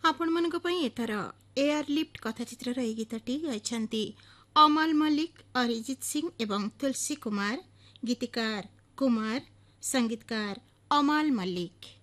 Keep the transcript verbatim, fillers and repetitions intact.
आपण मन एथर एयरलिफ्ट कथाचित्र यह गीतटी गाइछन्ति अमल मल्लिक, अरिजित सिंह एवं तुलसी कुमार। गीतकार कुमार, संगीतकार अमल मल्लिक।